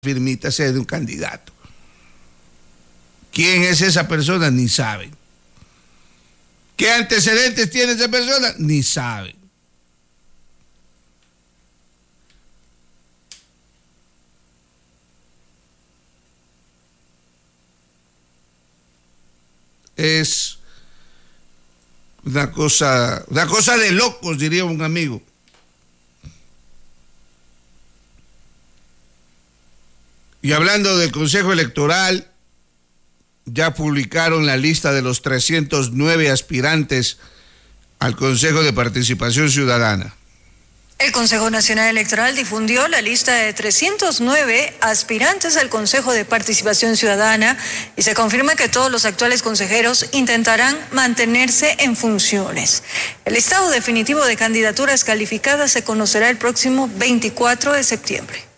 firmita sea de un candidato. ¿Quién es esa persona? Ni saben. ¿Qué antecedentes tiene esa persona? Ni saben. Es una cosa de locos, diría un amigo. Y hablando del Consejo Electoral, ya publicaron la lista de los 309 aspirantes al Consejo de Participación Ciudadana. El Consejo Nacional Electoral difundió la lista de 309 aspirantes al Consejo de Participación Ciudadana y se confirma que todos los actuales consejeros intentarán mantenerse en funciones. El listado definitivo de candidaturas calificadas se conocerá el próximo 24 de septiembre.